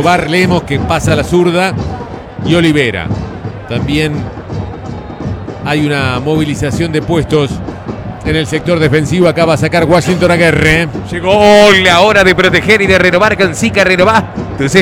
Escobar, Lemos que pasa a la zurda y Olivera. También hay una movilización de puestos en el sector defensivo. Acá va a sacar Washington Aguirre. Llegó la hora de proteger y de renovar con Sica Renová.